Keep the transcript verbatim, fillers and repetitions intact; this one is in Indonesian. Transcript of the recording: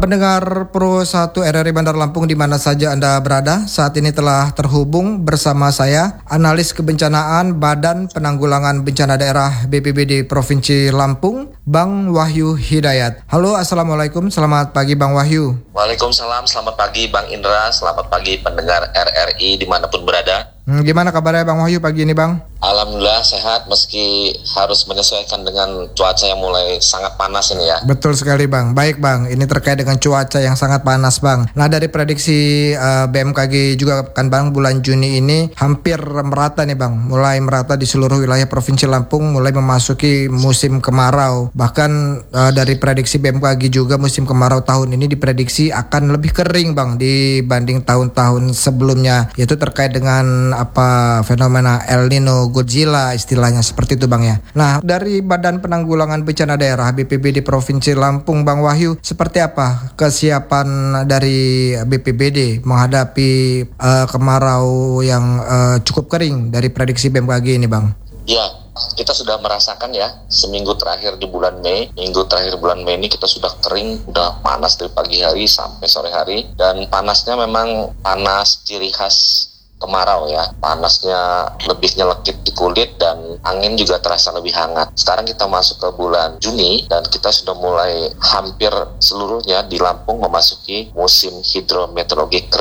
Pendengar Pro satu R R I Bandar Lampung di mana saja Anda berada, saat ini telah terhubung bersama saya, analis kebencanaan Badan Penanggulangan Bencana Daerah B P B D Provinsi Lampung, Bang Wahyu Hidayat. Halo, Assalamualaikum, selamat pagi Bang Wahyu. Waalaikumsalam, selamat pagi Bang Indra, selamat pagi pendengar R R I dimanapun berada. Hmm, gimana kabarnya Bang Wahyu pagi ini Bang? Alhamdulillah sehat meski harus menyesuaikan dengan cuaca yang mulai sangat panas ini ya. Betul sekali Bang. Baik Bang, ini terkait dengan cuaca yang sangat panas Bang. Nah dari prediksi uh, B M K G juga kan Bang, bulan Juni ini hampir merata nih Bang. Mulai merata di seluruh wilayah Provinsi Lampung, mulai memasuki musim kemarau. Bahkan uh, dari prediksi B M K G juga musim kemarau tahun ini diprediksi akan lebih kering Bang dibanding tahun-tahun sebelumnya. Yaitu terkait dengan apa fenomena El Nino, Godzilla istilahnya seperti itu Bang ya. Nah dari Badan Penanggulangan Bencana Daerah B P B D Provinsi Lampung Bang Wahyu, seperti apa kesiapan dari B P B D menghadapi uh, kemarau yang uh, cukup kering dari prediksi B M K G ini Bang? Ya, kita sudah merasakan ya seminggu terakhir di bulan Mei. Minggu terakhir bulan Mei ini kita sudah kering, udah panas dari pagi hari sampai sore hari. Dan panasnya memang panas ciri khas kemarau ya, panasnya lebih nyelekit di kulit dan angin juga terasa lebih hangat. Sekarang kita masuk ke bulan Juni dan kita sudah mulai hampir seluruhnya di Lampung memasuki musim hidrometeorologi